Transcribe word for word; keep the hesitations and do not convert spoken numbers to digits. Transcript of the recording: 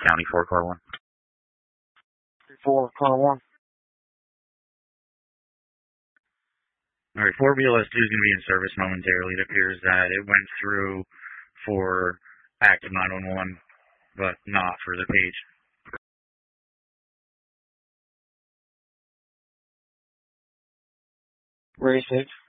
County four, car one. four, car one. Alright, four B L S two is going to be in service momentarily. It appears that it went through for active nine one one, but not for the page. Race six.